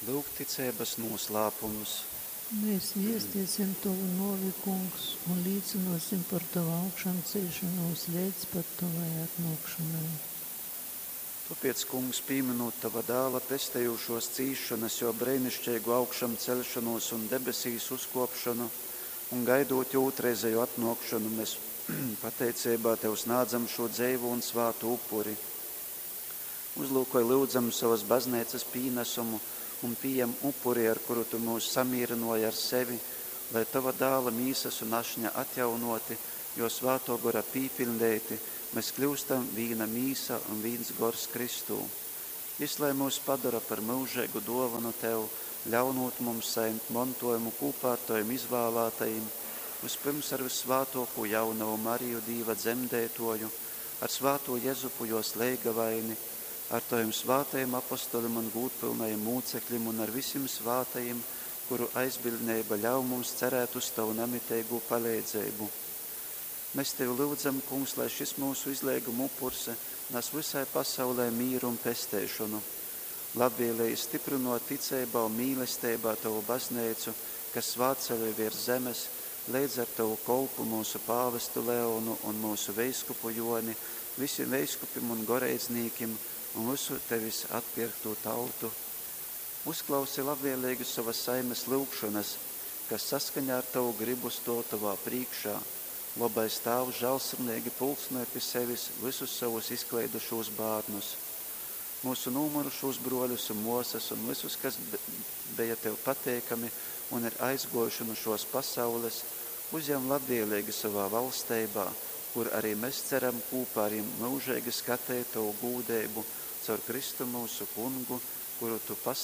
Lūk ticības noslēpumus. Mēs viestiesim Tavu novi, Kungs, un līdzinosim par Tavu augšanu ceļšanos līdz pat Tavai atnākšanai. Tāpēc, Kungs, pieminot Tava dēla pestējušos cīšanas, jo brīnišķīgu augšam celšanos un debesīs uzkopšanu, un gaidot otrreizēju atnākšanu, mēs pateicībā Tev sniedzam šo dzīvu un svātu upuri. Uzlūkoj lūdzam savas baznīcas pienesumu un pieņem upuri, ar kuru Tu mūs samierinoji ar sevi, lai Tava dēla mīsas un ašņa atjaunoti, jo svāto gora pīpildēti, mēs kļūstam viena mīsa un viens gors Kristū. Lai mūs padara par mūžīgu dāvanu Tev, ļaunot mums saņemt mantojumu kopā ar Taviem izvēlētajiem, vispirms ar visvātoku jaunavu Mariju Dīva dzemdētoju, ar svāto Jezupu jos leigavaini, ar Taviem svātajiem apostolim un gūtpilnajiem mūcekļiem un ar visiem svātajiem, kuru aizbildnība ļauj mums cerēt uz Tavu nemitēgu palīdzību. Mēs Tevi lūdzam, Kungs, lai šis mūsu izlieguma upurs nes visai pasaulē mīru un pestēšanu. Labvēlēji stiprinot ticībā un mīlestībā Tavu baznīcu, kas svāceļoja virs zemes, līdz ar Tavu kolpu mūsu pāvestu Leonu un mūsu veiskupu Joni, visiem veiskupim un goreiznīkim un visu Tevis atpirktu tautu. Uzklausi labvēlīgi savas saimes lūgšanas, kas saskaņā ar Tavu gribu stāv Tavā priekšā. Labais Tēvs žēlsirdīgi pulcināja pie sevis visus savus izklaidušos bērnus, mūsu nūmurušos broļus un mosas un visus, kas bija Tev pateikami un ir aizgojuši no šos pasaules, uzņem labvēlīgi savā valstībā, kur arī mēs ceram kopā ar jums mūžīgi skatīt Tavu gūdību caur Kristu mūsu Kungu, caur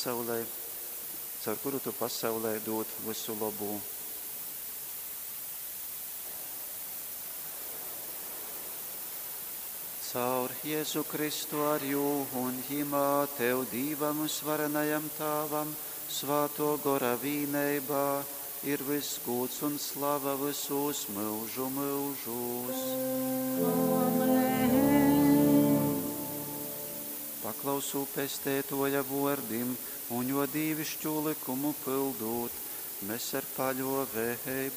kuru Tu pasaulē dod visu labu. Caur Jēzu Kristu ar jū un jimā Tev Dīvam svarenajam Tāvam, svāto gora vīneibā, ir viss gods un slava visos mūžu mūžos. Paklausu pestētoja vordim un jo dīvišķu likumu pildūt, mēs ar paļovēju